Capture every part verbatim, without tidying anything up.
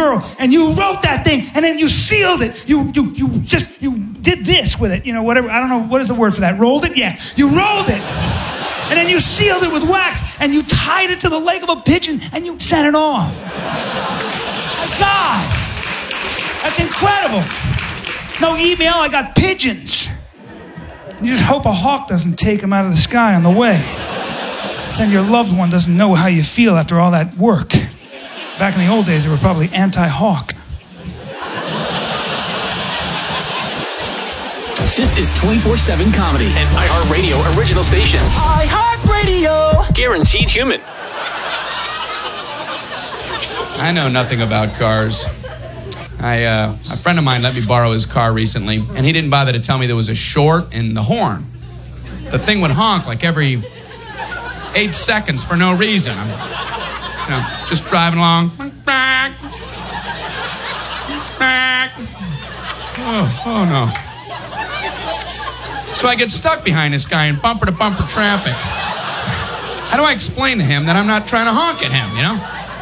girl, and you wrote that thing, and then you sealed it. You you you just, you did this with it, you know, whatever, I don't know, what is the word for that? Rolled it? Yeah, you rolled it. And then you sealed it with wax, and you tied it to the leg of a pigeon, and you sent it off. My God, that's incredible. No email, I got pigeons. You just hope a hawk doesn't take them out of the sky on the way. Then your loved one doesn't know how you feel after all that work. Back in the old days, they were probably anti-hawk. This is twenty-four seven Comedy, an iHeartRadio original station. iHeartRadio! Guaranteed human. I know nothing about cars. I, uh, a friend of mine let me borrow his car recently, and he didn't bother to tell me there was a short in the horn. The thing would honk like every eight seconds for no reason. I'm, you know, just driving along. Oh, oh no. So I get stuck behind this guy in bumper-to-bumper traffic. How do I explain to him that I'm not trying to honk at him, you know?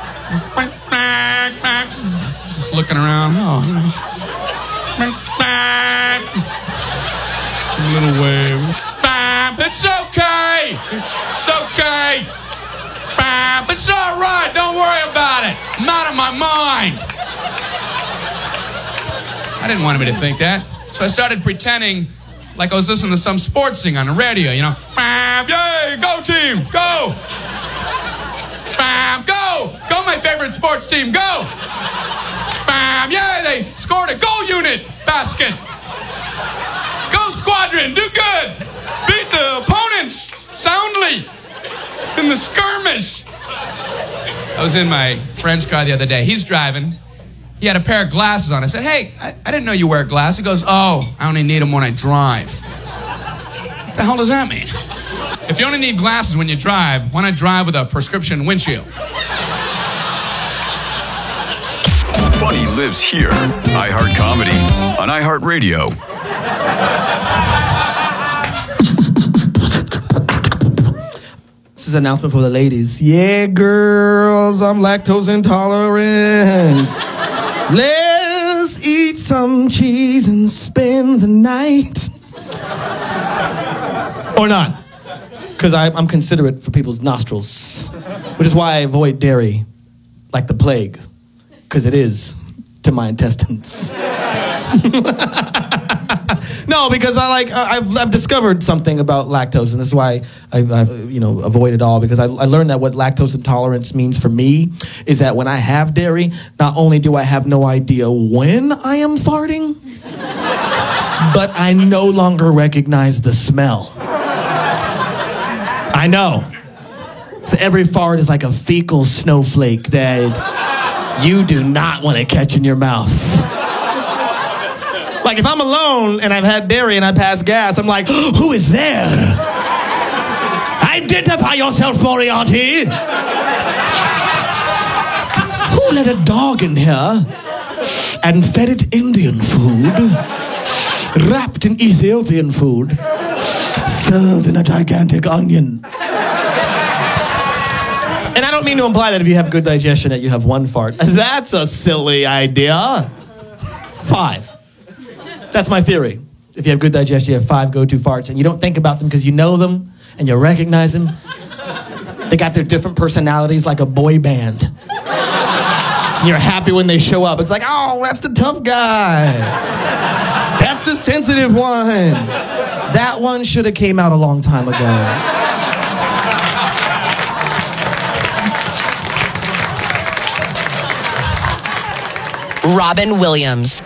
Just looking around. Oh, you know. A little wave. It's okay. It's okay. It's all right. Don't worry about it. I'm out of my mind. I didn't want him to think that. So I started pretending like I was listening to some sports thing on the radio, you know. Yay, go team, go. Go, go my favorite sports team, go. Yay, they scored a goal unit basket. Go squadron, do good. Beat the opponents soundly in the skirmish. I was in my friend's car the other day. He's driving. He had a pair of glasses on. I said, hey, I, I didn't know you wear glasses. He goes, oh, I only need them when I drive. What the hell does that mean? If you only need glasses when you drive, why not drive with a prescription windshield? Funny lives here. iHeart Comedy on iHeartRadio. This is an announcement for the ladies. Yeah, girls, I'm lactose intolerant. Let's eat some cheese and spend the night. Or not. Because I'm considerate for people's nostrils. Which is why I avoid dairy like the plague. Because it is to my intestines. No, because I like I've, I've discovered something about lactose, and this is why I've, I've you know avoided all. Because I, I learned that what lactose intolerance means for me is that when I have dairy, not only do I have no idea when I am farting, but I no longer recognize the smell. I know. So every fart is like a fecal snowflake that you do not want to catch in your mouth. Like, if I'm alone and I've had dairy and I pass gas, I'm like, who is there? Identify yourself, Moriarty. Who let a dog in here and fed it Indian food, wrapped in Ethiopian food, served in a gigantic onion? And I don't mean to imply that if you have good digestion that you have one fart. That's a silly idea. Five. That's my theory. If you have good digestion, you have five go-to farts, and you don't think about them because you know them and you recognize them. They got their different personalities like a boy band. You're happy when they show up. It's like, oh, that's the tough guy. That's the sensitive one. That one should have came out a long time ago. Robin Williams.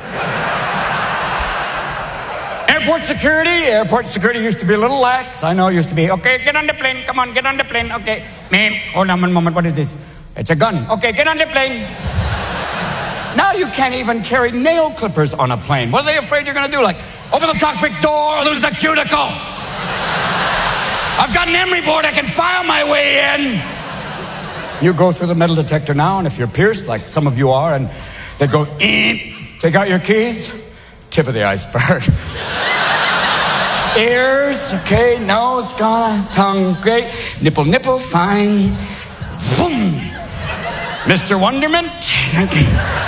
Airport security. Airport security used to be a little lax. I know it used to be, okay, get on the plane. Come on, get on the plane. Okay. Ma'am, hold on one moment. What is this? It's a gun. Okay, get on the plane. Now you can't even carry nail clippers on a plane. What are they afraid you're going to do? Like, open the cockpit door, lose the cuticle. I've got an emery board. I can file my way in. You go through the metal detector now, and if you're pierced, like some of you are, and they go, eh, take out your keys, tip of the iceberg. Ears, okay, nose, gone, tongue, great, nipple, nipple, fine. Boom. Mister Wonderment.